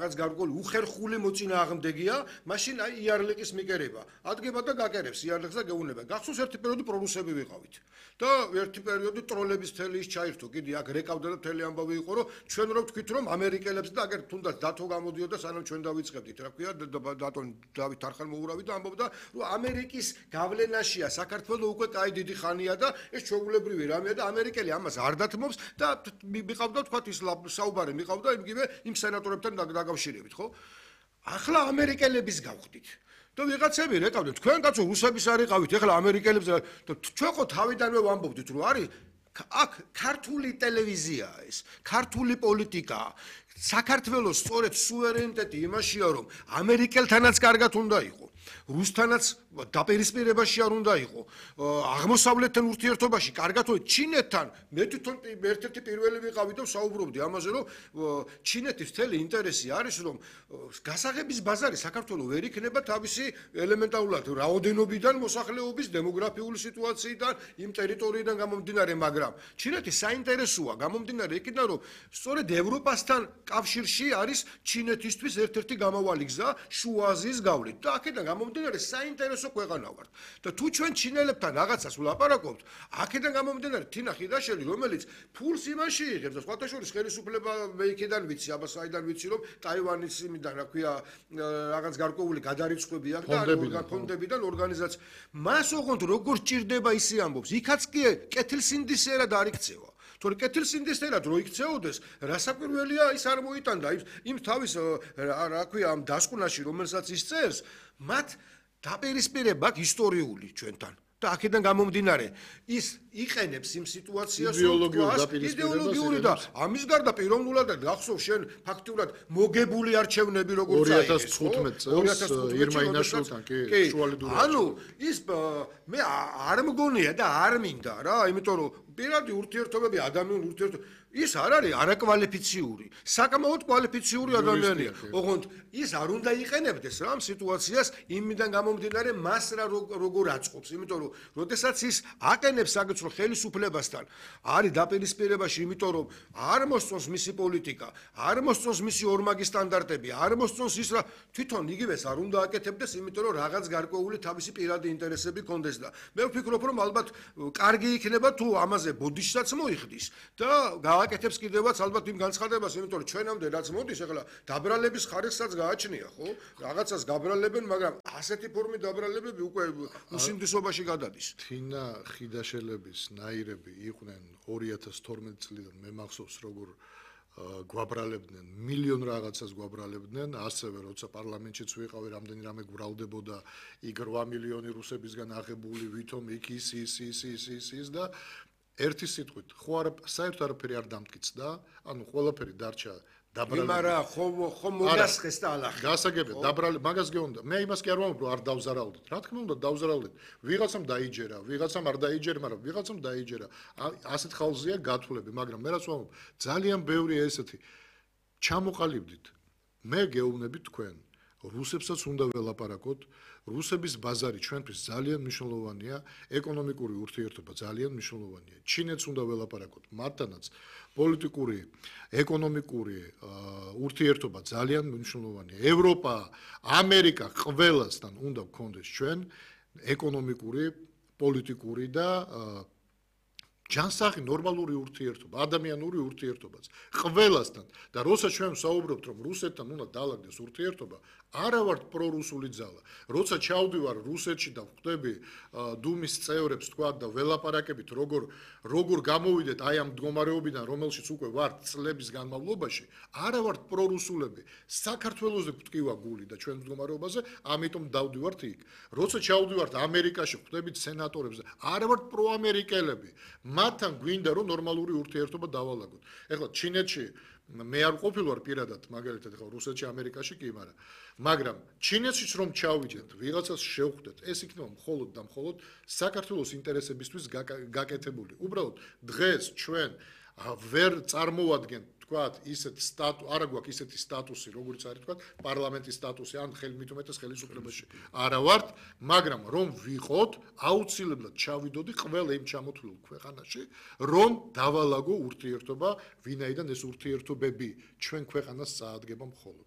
რაღაც გარკვეული უხერხული მოწინააღმდეგეა, მაშინ აი იარლიკის მიკერება. ადგება და გაკერებს იარლიკს და გეუბნება. გახსოვს ერთი პერიოდი პრორუსები ვიყავით. და ერთი პერიოდი ტროლების თელი ის ჩაირთო. კიდე აქ რეკავდა და თელი ამბავი იყო, რომ ჩვენ რო ვთქვით, რომ ამერიკელებს და აგერ თუნდაც დათო გამოდიოდა, სანამ ჩვენ დავიწყებდით, რა ქვია, დატონ დავით არხანმოურავი და ამბობდა, რომ ამერიკის გავლენაშია საქართველოს უკვე კაი დიდი ხანია და ეს ჩვეულებრივი რამეა და ამერიკელი ამას არ დათმობს და მიყავდა თქვა ის საუბარი მიყავდა იგივე იმ სენატორებთან დაკავშირებით, ხო? ახლა ამერიკელების გავხდით. და ვიღაცები რეკავდეთ, თქვენ კაცო რუსების არ იყავით, ახლა ამერიკელებს და ჩვენ ხო თავიდანვე ვამბობდით, რომ არის აქ ქართული ტელევიზიაა ეს, ქართული პოლიტიკაა. საქართველოს სწორედ სუვერენიტეტი იმაშია, რომ ამერიკელთანაც კარგად უნდა იყო. რუსთანაც დაპირისპირებაში არ უნდა იყო. აღმოსავლეთთან ურთიერთობაში კარგად უნდა ჩინეთთან მე თვითონ ერთ-ერთი პირველი ვიყავი და საუბრობდი ამაზე, რომ ჩინეთის მთელი ინტერესი არის, რომ გასაღების ბაზარი საქართველოს ვერ იქნება თავისი ელემენტარულად რაოდენობიდან, მოსახლეობის, დემოგრაფიული სიტუაციიდან, იმ ტერიტორიიდან გამომდინარე, მაგრამ ჩინეთის საინტერესოა გამომდინარე იქიდან, რომ სწორედ ევროპასთან კავშირში არის ჩინეთისთვის ერთ-ერთი გამავალი გზა შუა აზიის გავლით და აქედან გამომდინარე საინტერესო ქვეყანა ვართ და თუ ჩვენ ჩინელებთან რაღაცას ვლაპარაკობთ, აქედან გამომდინარე თინა ხიდაშელი, რომელიც ფულს იმაში იღებს და სხვათა შორის ხელისუფლება მე იქიდან ვიცი, აბა საიდან ვიცი, რომ ტაივანის იმიდან, რა ქვია, რაღაც გარკვეული გადარიცხვები აქვს და ფონდებიდან ორგანიზაცია. მას ოღონდ როგორ ჭირდება ისე ამბობს, იქაც კი კეთილსინდისერად არ იქცევა. თორე კეთილსინდისერად რო იქცეოდეს, რასაკვირველია ის არ მოიტანდა იმ თავის რა ქვია ამ დასკვნაში, რომელსაც ის წერს, მათ დაპირისპირება აქვს ისტორიული ჩვენთან. და აქედან გამომდინარე, ის იყენებს იმ სიტუაციას, იდეოლოგიური და ამის გარდა პიროვნულად გახსოვს შენ ფაქტიურად მოგებული არჩევნები როგორც აიღეს 2015 წელს ირმა ინაშვილთან კი შუალედური ანუ ის მე არ მგონია და არ მინდა რა, იმიტომ რომ პირადი ურთიერთობები, ადამიანური ურთიერთობები ის არ არის არაკვალიფიციური, საკმაოდ კვალიფიციური ადამიანია. ოღონდ ის არ უნდა იყენებდეს რა ამ სიტუაციას იმიდან გამომდინარე მას რა როგორ აწყობს, იმიტომ რომ როდესაც ის აყენებს საკითხს ხელისუფლებასთან, არის დაპირისპირებაში, იმიტომ რომ არ მოსწონს მისი პოლიტიკა, არ მოსწონს მისი ორმაგი სტანდარტები, არ მოსწონს ის რა თვითონ იგივეს არ უნდა აკეთებდეს, იმიტომ რომ რაღაც გარკვეული თავისი პირადი ინტერესები კონდეს და მე ვფიქრობ, რომ ალბათ კარგი იქნება თუ ამაზე ბოდიშსაც მოიხდის და აკეთებს კიდევაც ალბათ იმ განცხადებას, იმიტომ რომ ჩვენამდე რაც მოდის, ახლა დაბრალების ხარისხსაც გააჩნია, ხო? რაღაცას გაბრალებენ, მაგრამ ასეთი ფორმის დაბრალებები უკვე უსინდისობაში გადადის. თინა ხიდაშელების ნაირები იყვნენ 2012 წლიდან, მე მახსოვს როგორ გვაბრალებდნენ, მილიონ რაღაცას გვაბრალებდნენ, ასევე როცა პარლამენტშიც ვიყავი, რამდენი რამე გვრალდებოდა, იქ 8 მილიონი რუსებისგან აღებული, ვითომ იქ ის და ერთი სიტყვით, ხო არა, საერთოდ არაფერი არ დამტკიცდა, ანუ ყველაფერი დარჩა დაბრალებული. იმარა ხომ მოგასხეს და ალახი. გასაგებია, დაბრალებული, მაგას გეუნდა. მე იმას კი არ ვამბობ, რომ არ დავზარალდით. რა თქმა უნდა, დავზარალდით. ვიღაცამ დაიჯერა, ვიღაცამ არ დაიჯერა, მაგრამ ვიღაცამ დაიჯერა. ასეთ ხალხზეა გათვლები, მაგრამ მე რაც ვამბობ, ძალიან ბევრია ესეთი. ჩამოყალიბდით. მე გეუბნები თქვენ, რუსებსაც უნდა ველაპარაკოთ. რუსების ბაზარი ჩვენთვის ძალიან მნიშვნელოვანია, ეკონომიკური ურთიერთობა ძალიან მნიშვნელოვანია. ჩინეთს უნდა ველაპარაკოთ, მათთანაც პოლიტიკური, ეკონომიკური ურთიერთობა ძალიან მნიშვნელოვანია. ევროპა, ამერიკა ყველასთან უნდა გქონდეს ჩვენ ეკონომიკური, პოლიტიკური და ჯანსაღი ნორმალური ურთიერთობა, ადამიანური ურთიერთობაც ყველასთან და როცა ჩვენ საუბრობთ, რომ რუსეთთან უნდა დაალაგდეს ურთიერთობა, არა ვართ პრორუსული ძალა. როცა ჩავდივარ რუსეთში და ვხვდები დუმის წევრებს, თქვა და ველაპარაკებით, როგორ გამოვიდეთ აი ამ მდგომარეობიდან, რომელშიც უკვე ვართ წლების განმავლობაში, არა ვართ პრორუსულები. საქართველოსზე გვტკივა გული და ჩვენ მდგომარეობაზე, ამიტომ დავდივართ იქ. როცა ჩავდივართ ამერიკაში, ვხვდებით სენატორებს და არა ვართ პროამერიკელები. მათთან გვინდა რომ ნორმალური ურთიერთობა დავალაგოთ. ეხლა ჩინეთში მე არ ყოფილვარ პირადად, მაგალითად, ეხლა რუსეთში, ამერიკაში კი, მაგრამ ჩინეთშიც რომ ჩავიდეთ, ვიღაცას შევხვდეთ, ეს იქნება მხოლოდ და მხოლოდ საქართველოს ინტერესებისთვის გაკეთებული. უბრალოდ დღეს ჩვენ ვერ წარმოვადგენთ, თქვათ, ისეთ არა გვაქვს ისეთი სტატუსი, როგორც არის, თქვათ, პარლამენტის სტატუსი, ან ხელმითუმეტეს ხელისუფლებაში არა ვართ, მაგრამ რომ ვიყოთ, აუცილებლად ჩავიდოდი ყველა იმ ჩამოთვლილ ქვეყანაში, რომ დავალაგო ურთიერთობა, ვინაიდან ეს ურთიერთობები ჩვენ ქვეყანას წაადგება მხოლოდ.